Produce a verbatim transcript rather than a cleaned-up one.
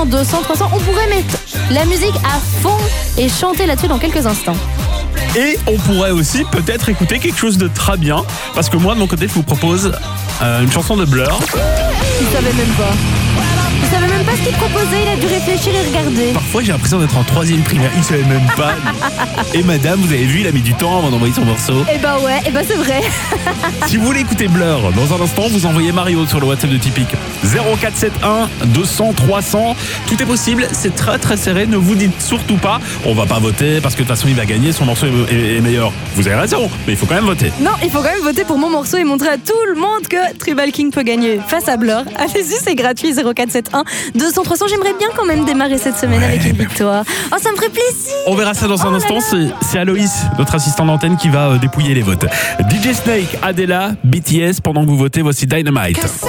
deux cents, trois cents. On pourrait mettre la musique à fond et chanter là-dessus dans quelques instants. Et on pourrait aussi peut-être écouter quelque chose de très bien, parce que moi de mon côté je vous propose euh, une chanson de Blur. Il savait même pas. Il savait même pas ce qu'il proposait, il a dû réfléchir et regarder. Parfois j'ai l'impression d'être en troisième primaire, il savait même pas. Et madame, vous avez vu, il a mis du temps avant d'envoyer son morceau. Eh bah ouais, eh bah c'est vrai. Si vous voulez écouter Blur, dans un instant, vous envoyez Mario sur le WhatsApp de Tipeee. zéro quatre sept un deux cents trois cents. Tout est possible, c'est très très serré, ne vous dites surtout pas on va pas voter parce que de toute façon il va gagner, son morceau est, est, est meilleur. Vous avez raison, mais il faut quand même voter. Non, il faut quand même voter pour mon morceau et montrer à tout le monde que Tribal King peut gagner face à Blur. Allez-y, c'est gratuit, zéro quatre sept un deux cents trois cents. J'aimerais bien quand même démarrer cette semaine ouais, avec une bah... victoire. Oh, ça me ferait plaisir. On verra ça dans un oh instant, c'est, c'est Aloïs, notre assistant d'antenne, qui va euh, dépouiller les votes. D J Snake, Adela, B T S, pendant que vous votez, voici Dynamite.